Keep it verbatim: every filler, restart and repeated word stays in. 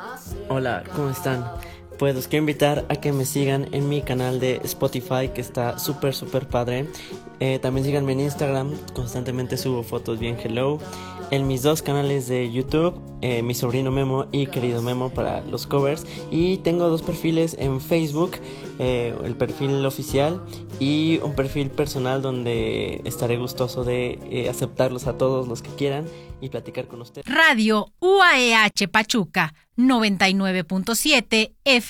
Hola, ¿cómo están? Pues los quiero invitar a que me sigan en mi canal de Spotify, que está súper, súper padre. Eh, también síganme en Instagram, constantemente subo fotos bien hello. En mis dos canales de YouTube, eh, mi sobrino Memo y querido Memo para los covers. Y tengo dos perfiles en Facebook, eh, el perfil oficial y un perfil personal donde estaré gustoso de eh, aceptarlos a todos los que quieran y platicar con ustedes. Radio U A E H Pachuca noventa y nueve punto siete F